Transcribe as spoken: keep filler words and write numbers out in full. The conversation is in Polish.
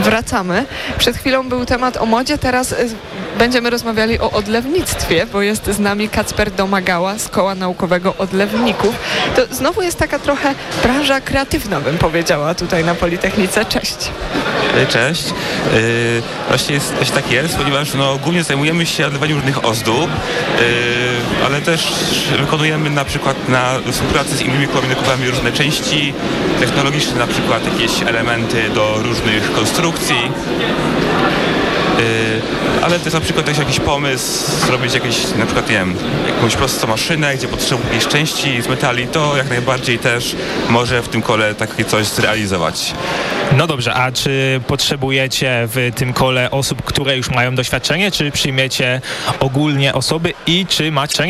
Wracamy. Przed chwilą był temat o modzie, teraz y, będziemy rozmawiali o odlewnictwie, bo jest z nami Kacper Domagała z Koła Naukowego Odlewników. To znowu jest taka trochę branża kreatywna, bym powiedziała, tutaj na Politechnice. Cześć. Cześć. Yy, właśnie jest, właśnie tak jest, ponieważ no, głównie zajmujemy się odlewaniem różnych ozdób, yy, ale też wykonujemy na przykład na współpracy z innymi kołownikowami różne części technologiczne, na przykład jakieś elementy do różnych konstrukcji. Yy, ale też na przykład też jakiś pomysł zrobić jakieś, na przykład nie wiem, jakąś prostą maszynę, gdzie potrzebuje jakiejś części z metali, to jak najbardziej też może w tym kole takie coś zrealizować. No dobrze, a czy potrzebujecie w tym kole osób, które już mają doświadczenie, czy przyjmiecie ogólnie osoby i czy macie